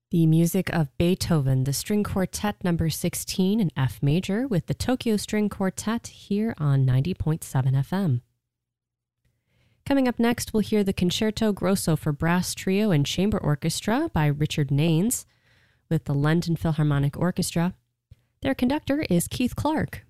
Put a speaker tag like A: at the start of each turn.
A: The music of Beethoven, the String Quartet number 16 in F major with the Tokyo String Quartet here on 90.7 FM. Coming up next, we'll hear the Concerto Grosso for Brass Trio and Chamber Orchestra by Richard Naines with the London Philharmonic Orchestra. Their conductor is Keith Clark.